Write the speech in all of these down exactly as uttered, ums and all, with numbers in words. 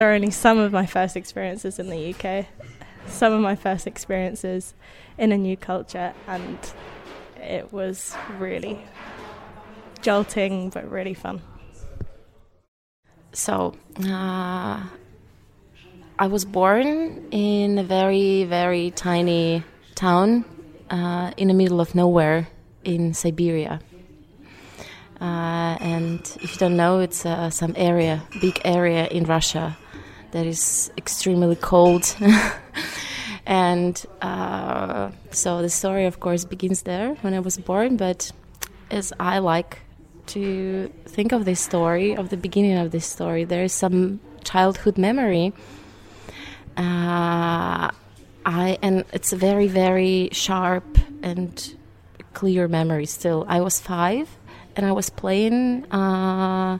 are only some of my first experiences in the U K, some of my first experiences in a new culture, and it was really jolting but really fun. So, uh, I was born in a very, very tiny town uh, in the middle of nowhere in Siberia. Uh, and if you don't know, it's uh, some area, big area in Russia that is extremely cold. And uh, so the story, of course, begins there when I was born. But as I like to think of this story, of the beginning of this story, there is some childhood memory. Uh, I and it's a very, very sharp and clear memory still. I was five, and I was playing uh,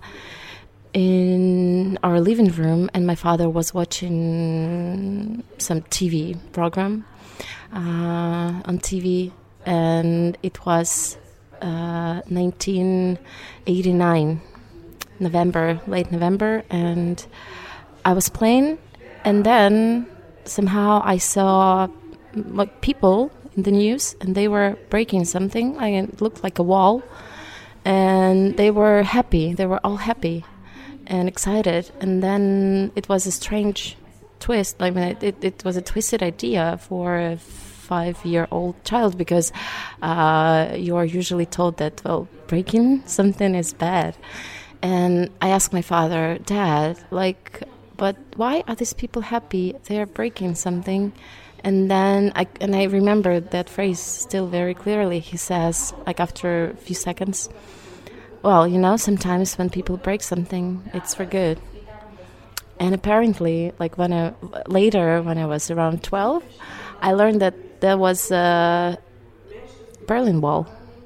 in our living room, and my father was watching some T V program uh, on T V, and it was uh, nineteen eighty-nine, November, late November, and I was playing, and then somehow I saw like people in the news, and they were breaking something. Like, it looked like a wall, and they were happy. They were all happy and excited. And then it was a strange twist. I mean, it, it, it was a twisted idea for a five-year-old child, because uh, you are usually told that, well, breaking something is bad. And I asked my father, Dad, like, but why are these people happy? They are breaking something. And then I and I remember that phrase still very clearly. He says, like after a few seconds, well, you know, sometimes when people break something, it's for good. And apparently, like when I later, when I was around twelve, I learned that there was a Berlin Wall,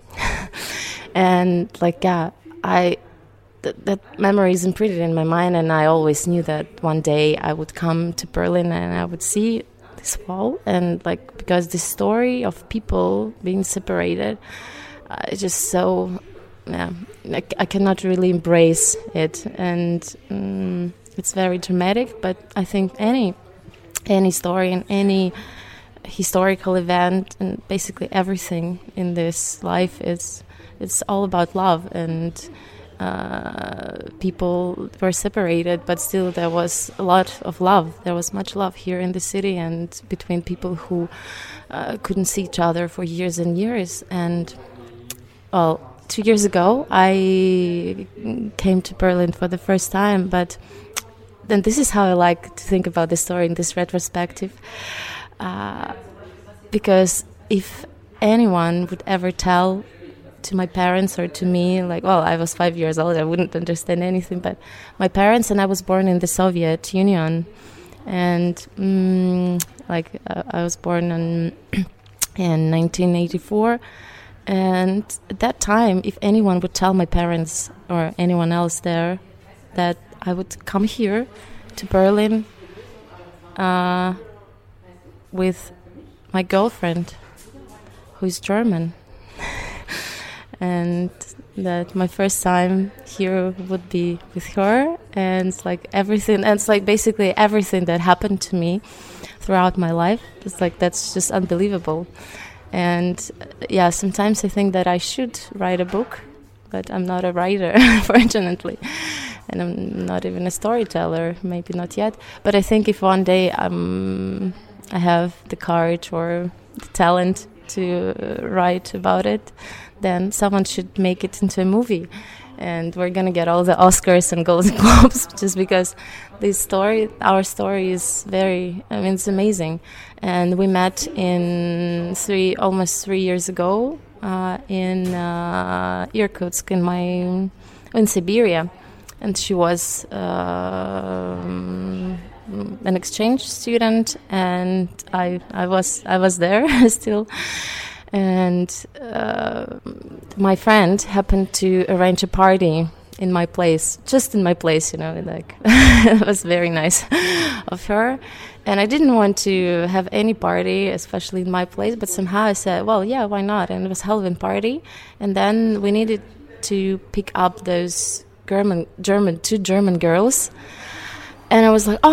and like yeah, I th- that memory is imprinted in my mind, and I always knew that one day I would come to Berlin and I would see this wall, and like because the story of people being separated uh, is just so yeah I, I cannot really embrace it, and um, it's very dramatic. But I think any any story and any historical event and basically everything in this life is it's all about love, and Uh, people were separated, but still there was a lot of love. There was much love here in the city, and between people who uh, couldn't see each other for years and years. And well, two years ago I came to Berlin for the first time, but then this is how I like to think about the story in this retrospective, uh, because if anyone would ever tell to my parents or to me, like, well, I was five years old, I wouldn't understand anything, but my parents, and I was born in the Soviet Union, and um, like uh, I was born in, in nineteen eighty-four, and at that time, if anyone would tell my parents or anyone else there that I would come here to Berlin uh, with my girlfriend, who is German, and that my first time here would be with her, and it's like everything, and it's like basically everything that happened to me throughout my life. It's like that's just unbelievable. And uh, yeah, sometimes I think that I should write a book, but I'm not a writer, fortunately, and I'm not even a storyteller, maybe not yet. But I think if one day um, I have the courage or the talent to uh, write about it, then someone should make it into a movie, and we're gonna get all the Oscars and Golden Globes just because this story, our story, is very, I mean, it's amazing. And we met in three, almost three years ago uh, in uh, Irkutsk, in my, in Siberia, and she was uh, an exchange student, and I, I was, I was there still. And uh, my friend happened to arrange a party in my place, just in my place, you know, like it was very nice of her. And I didn't want to have any party, especially in my place, but somehow I said, well, yeah, why not? And it was a hell of a party. And then we needed to pick up those German, German two German girls. and I was like,